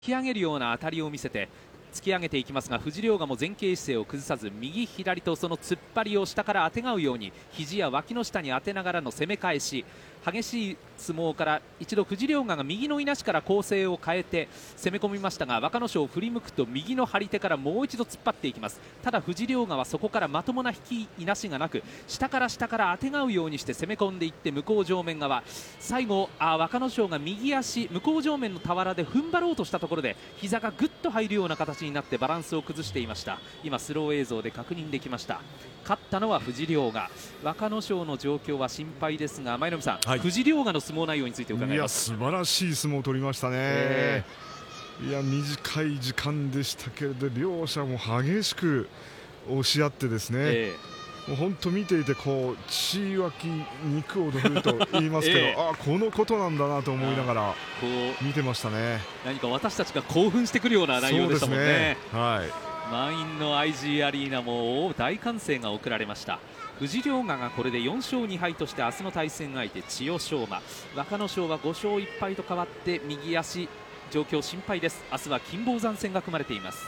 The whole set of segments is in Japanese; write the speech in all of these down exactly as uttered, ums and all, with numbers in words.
突き上げるような当たりを見せて突き上げていきますが、藤涼河も前傾姿勢を崩さず右左とその突っ張りを下からあてがうように肘や脇の下に当てながらの攻め返し、激しい相撲から一度藤涼河が右のいなしから構成を変えて攻め込みましたが、若野賞を振り向くと右の張り手からもう一度突っ張っていきます。ただ藤涼河はそこからまともな引きいなしがなく、下から下からあてがうようにして攻め込んでいって向こう正面側、最後あ若野賞が右足向こう正面の俵で踏ん張ろうとしたところで膝がぐっと入るような形になってバランスを崩していました。今スロー映像で確認できました。勝ったのは藤涼河。若野賞の状況は心配ですが、舞の海さん、はい、藤涼河の相撲内容について伺います。 いや素晴らしい相撲を取りましたね、えー、いや短い時間でしたけれど両者も激しく押し合ってですね、えー、もう本当見ていてこう血湧き肉を踊ると言いますけど、えー、あこのことなんだなと思いながら見てましたね。 何か私たちが興奮してくるような内容でしたもんね。 そうですね、はい、 満員の アイジー アリーナも大歓声が送られました。藤涼河がこれでよんしょうにはいとして明日の対戦相手千代翔馬、若野賞はごしょういっぱいと変わって右足状況心配です。明日は金峰山戦が組まれています。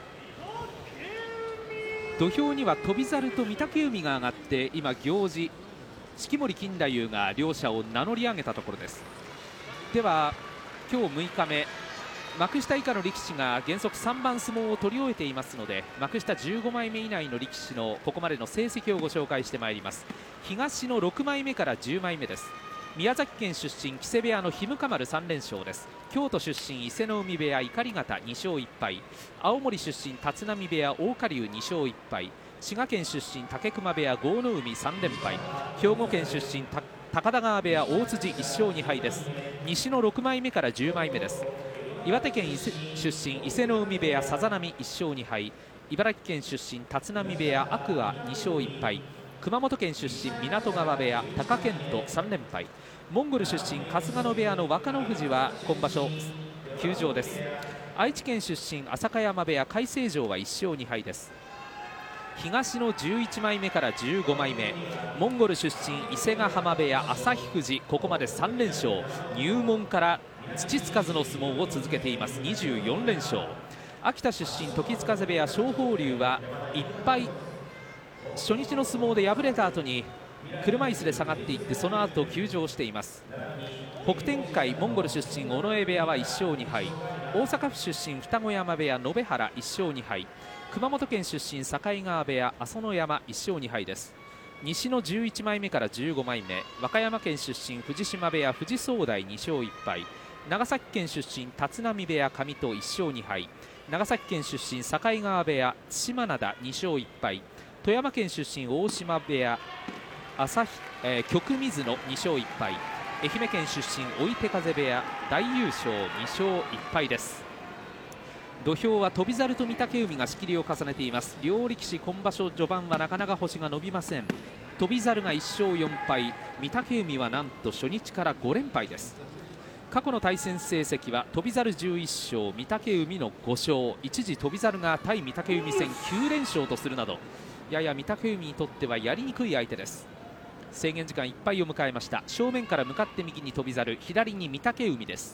土俵には翔猿と御嶽海が上がって今行司式守錦太夫が両者を名乗り上げたところです。では今日むいかめ幕下以下の力士が原則さんばん相撲を取り終えていますので、幕下じゅうごまいめ以内の力士のここまでの成績をご紹介してまいります。東のろくまいめからじゅうまいめです。宮崎県出身木瀬部屋のひむか丸さんれんしょうです。京都出身伊勢ノ海部屋碇方にしょういっぱい、青森出身立浪部屋大狩龍にしょういっぱい、滋賀県出身武隈部屋豪ノ海さんれんぱい、兵庫県出身高田川部屋大辻いっしょうにはいです。西のろくまいめからじゅうまいめです。岩手県出身伊勢ノ海部屋さざ波いっしょうにはい、茨城県出身立浪部屋天空海にしょういっぱい、熊本県出身湊川部屋貴健斗さんれんぱい、モンゴル出身春日野部屋の若野富士は今場所休場です。愛知県出身浅香山部屋海星城はいっしょうにはいです。東のじゅういちまいめからじゅうごまいめ、モンゴル出身伊勢ヶ濱部屋旭富士ここまでさんれんしょう、入門から土つかずの相撲を続けています。にじゅうよんれんしょう。秋田出身時津風部屋松鳳龍はいっぱい初日の相撲で敗れた後に車椅子で下がっていってその後休場しています。北天海モンゴル出身尾上部屋はいっしょうにはい、大阪府出身二子山部屋延原いっしょうにはい、熊本県出身境川部屋朝乃山いっしょうにはいです。西のじゅういちまいめからじゅうごまいめ、和歌山県出身藤島部屋藤総大にしょういっぱい、長崎県出身立浪部屋上戸いっしょうにはい、長崎県出身境川部屋対馬灘にしょういっぱい、富山県出身大島部屋朝日、えー、極水野にしょういっぱい、愛媛県出身追手風部屋大優勝にしょういっぱいです。土俵は翔猿と御嶽海が仕切りを重ねています。両力士今場所序盤はなかなか星が伸びません。翔猿がいっしょうよんぱい、御嶽海はなんと初日からごれんぱいです。過去の対戦成績は翔猿じゅういっしょう御嶽海のごしょう、一時翔猿が対御嶽海戦きゅうれんしょうとするなどやや御嶽海にとってはやりにくい相手です。制限時間いっぱいを迎えました。正面から向かって右に翔猿、左に御嶽海です。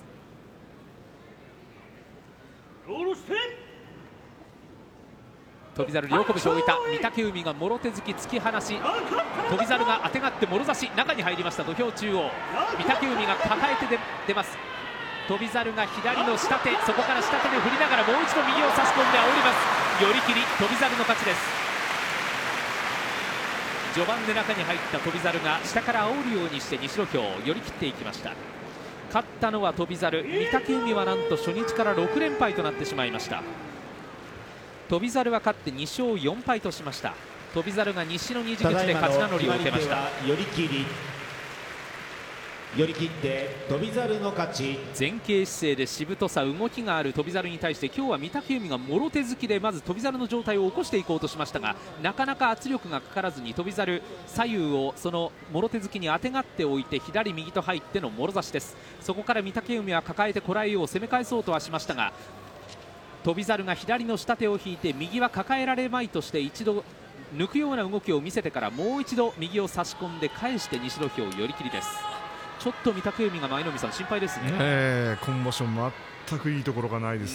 翔猿両拳を置いた御嶽海がもろ手突き突き放し、翔猿があてがってもろ差し中に入りました。土俵中央御嶽海が抱えてで出ます。翔猿が左の下手、そこから下手で振りながらもう一度右を差し込んで煽ります。寄り切り翔猿の勝ちです。序盤で中に入った翔猿が下から煽るようにして西土俵を寄り切っていきました。勝ったのは翔猿、御嶽海はなんと初日からろくれんぱいとなってしまいました。翔猿は勝ってにしょうよんぱいとしました。翔猿が西の二次口で勝ち名乗りを受けました。 寄り切り寄り切って翔猿の勝ち。 前傾姿勢でしぶとさ動きがある翔猿に対して今日は御嶽海がもろ手突きでまず翔猿の状態を起こしていこうとしましたが、なかなか圧力がかからずに翔猿左右をそのもろ手突きにあてがっておいて左右と入ってのもろ差しです。そこから御嶽海は抱えてこらえよう攻め返そうとはしましたが、翔猿が左の下手を引いて右は抱えられまいとして一度抜くような動きを見せてからもう一度右を差し込んで返して西土俵寄り切りです。ちょっと御嶽海が舞の海さん心配ですね。 えー、今場所全くいいところがないですね。